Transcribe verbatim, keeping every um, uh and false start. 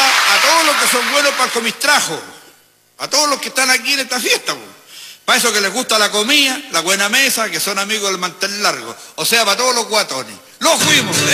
a todos los que son buenos para el comistrajo, a todos los que están aquí en esta fiesta, po. Para eso que les gusta la comida, la buena mesa, que son amigos del mantel largo. O sea, para todos los guatones. ¡Los fuimos!